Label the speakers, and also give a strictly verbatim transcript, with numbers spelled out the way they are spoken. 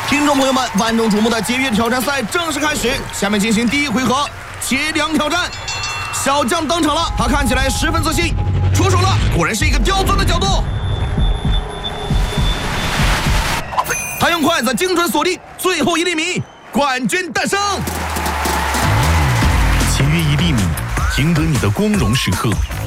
Speaker 1: 听众朋友们，万众瞩目的节约挑战赛正式开始，下面进行第一回合切梁挑战。小将登场了，他看起来十分自信，出手了，果然是一个刁钻的角度。他用筷子精准锁定最后一厘米，冠军诞生。
Speaker 2: 节约一厘米，赢得你的光荣时刻。